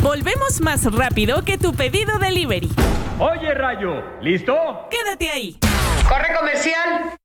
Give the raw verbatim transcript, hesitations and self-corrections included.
Volvemos más rápido que tu pedido delivery. Oye, Rayo, ¿listo? Quédate ahí. ¡Corre comercial!